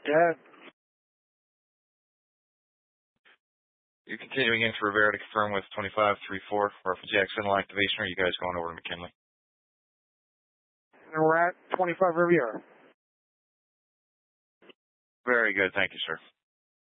Yeah. You're continuing into Rivera to confirm with 2534 for Jack Signal activation, or are you guys going over to McKinley? And we're at 25 Riviera. Very good. Thank you, sir.